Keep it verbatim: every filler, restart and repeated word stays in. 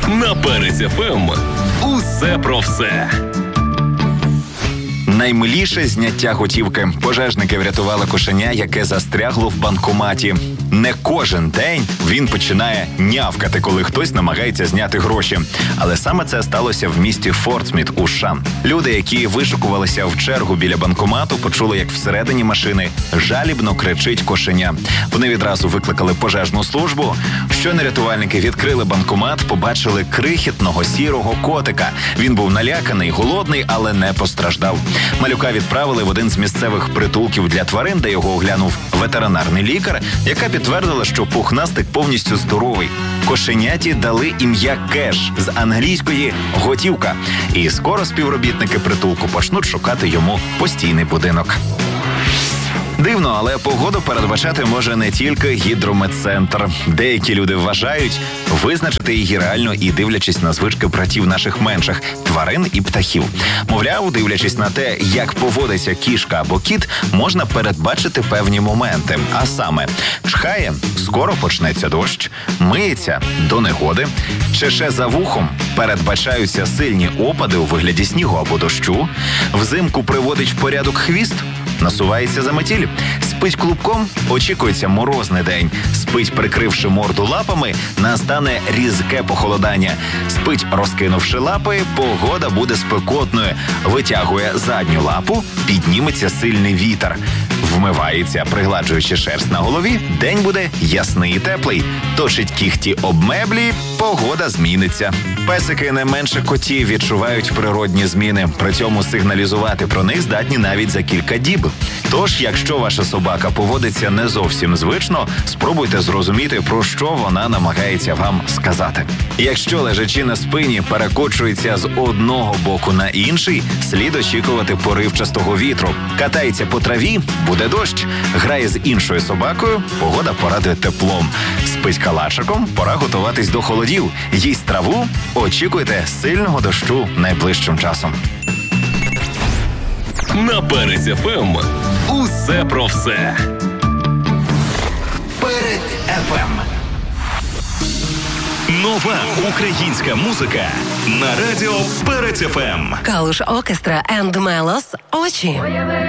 На Перець еф ем усе про все. Наймиліше зняття готівки. Пожежники врятували кошеня, яке застрягло в банкоматі. Не кожен день він починає нявкати, коли хтось намагається зняти гроші. Але саме це сталося в місті Форт-Сміт у США. Люди, які вишукувалися в чергу біля банкомату, почули, як всередині машини жалібно кричить кошеня. Вони відразу викликали пожежну службу. Щойно рятувальники відкрили банкомат, побачили крихітного сірого котика. Він був наляканий, голодний, але не постраждав. Малюка відправили в один з місцевих притулків для тварин, де його оглянув ветеринарний лікар, яка підтвердила, що пухнастик повністю здоровий. Кошеняті дали ім'я Кеш з англійської «готівка». І скоро співробітники притулку почнуть шукати йому постійний будинок. Дивно, але погоду передбачати може не тільки гідрометцентр. Деякі люди вважають визначити її реально і дивлячись на звички братів наших менших – тварин і птахів. Мовляв, дивлячись на те, як поводиться кішка або кіт, можна передбачити певні моменти. А саме, чхає – скоро почнеться дощ, миється – до негоди, чеше за вухом – передбачаються сильні опади у вигляді снігу або дощу, взимку приводить в порядок хвіст – насувається заметіль. Спить клубком – очікується морозний день. Спить, прикривши морду лапами – настане різке похолодання. Спить, розкинувши лапи – погода буде спекотною. Витягує задню лапу – підніметься сильний вітер. Вмивається, пригладжуючи шерсть на голові – день буде ясний і теплий. Точить кіхті об меблі – погода зміниться. Песики не менше котів відчувають природні зміни. При цьому сигналізувати про них здатні навіть за кілька діб. Тож, якщо ваша собака поводиться не зовсім звично, спробуйте зрозуміти, про що вона намагається вам сказати. Якщо лежачи на спині перекочується з одного боку на інший, слід очікувати поривчастого вітру. Катається по траві – буде дощ. Грає з іншою собакою – погода порадує теплом. Спить калачиком – пора готуватись до холодів. Їсть траву – очікуйте сильного дощу найближчим часом. На Перець еф ем усе про все. Перець еф ем. Нова українська музика на радіо Перець еф ем. Калуш Оркестра енд Мелос «Очі».